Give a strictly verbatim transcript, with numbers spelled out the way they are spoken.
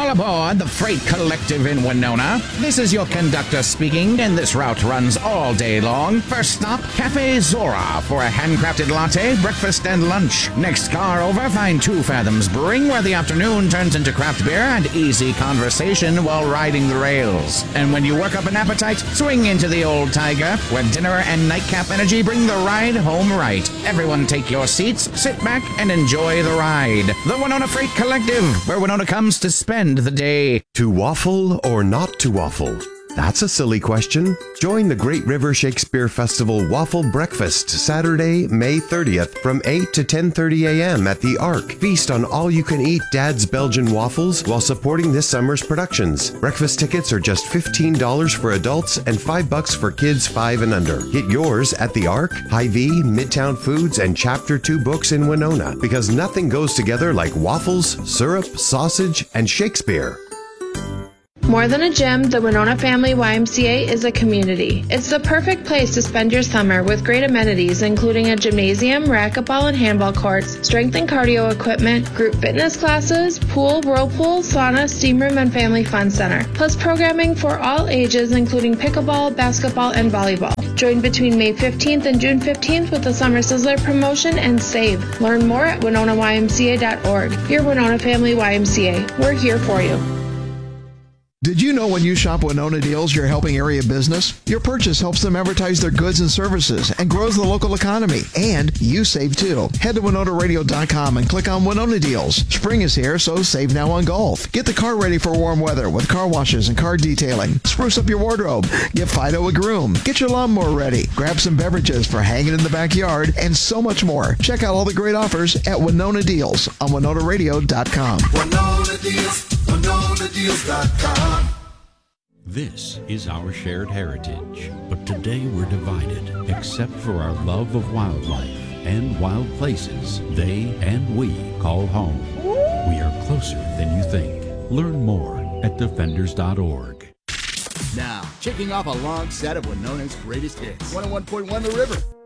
All aboard the Freight Collective in Winona. This is your conductor speaking, and this route runs all day long. First stop, Cafe Zora for a handcrafted latte, breakfast, and lunch. Next car over, find Two Fathoms Brewing, where the afternoon turns into craft beer and easy conversation while riding the rails. And when you work up an appetite, swing into the Old Tiger, where dinner and nightcap energy bring the ride home right. Everyone take your seats, sit back, and enjoy the ride. The Winona Freight Collective, where Winona comes to spend the day. To waffle or not to waffle? That's a silly question. Join the Great River Shakespeare Festival Waffle Breakfast Saturday, May thirtieth from eight to ten thirty a.m. at the Ark. Feast on all-you-can-eat Dad's Belgian waffles while supporting this summer's productions. Breakfast tickets are just fifteen dollars for adults and five bucks for kids five and under. Get yours at the Ark, Hy-Vee, Midtown Foods, and Chapter two Books in Winona, because nothing goes together like waffles, syrup, sausage, and Shakespeare. More than a gym, the Winona Family Y M C A is a community. It's the perfect place to spend your summer with great amenities, including a gymnasium, racquetball and handball courts, strength and cardio equipment, group fitness classes, pool, whirlpool, sauna, steam room, and family fun center. Plus programming for all ages, including pickleball, basketball, and volleyball. Join between May fifteenth and June fifteenth with the Summer Sizzler promotion and save. Learn more at winona y m c a dot org. Your Winona Family Y M C A. We're here for you. Did you know when you shop Winona Deals, you're helping area business? Your purchase helps them advertise their goods and services and grows the local economy. And you save too. Head to winona radio dot com and click on Winona Deals. Spring is here, so save now on golf. Get the car ready for warm weather with car washes and car detailing. Spruce up your wardrobe. Give Fido a groom. Get your lawnmower ready. Grab some beverages for hanging in the backyard and so much more. Check out all the great offers at Winona Deals on winona radio dot com. Winona Deals, winona deals dot com. This is our shared heritage, but today we're divided, except for our love of wildlife and wild places they and we call home. We are closer than you think. Learn more at defenders dot org. Now, checking off a long set of Winona's greatest hits. one oh one point one The River.